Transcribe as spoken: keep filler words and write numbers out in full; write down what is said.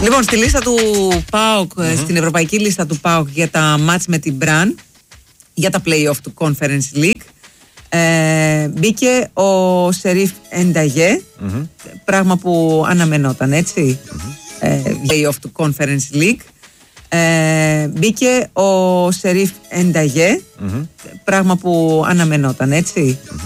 Λοιπόν, στη λίστα του ΠΑΟΚ, mm-hmm. στην ευρωπαϊκή λίστα του ΠΑΟΚ για τα μάτς με την Μπραν, για τα play-off του Conference League, ε, μπήκε ο Σερίφ Ενταγέ, mm-hmm. πράγμα που αναμενόταν, έτσι, mm-hmm. ε, play-off του Conference League. Ε, μπήκε ο Σερίφ Ενταγέ, mm-hmm. πράγμα που αναμενόταν, έτσι. Mm-hmm.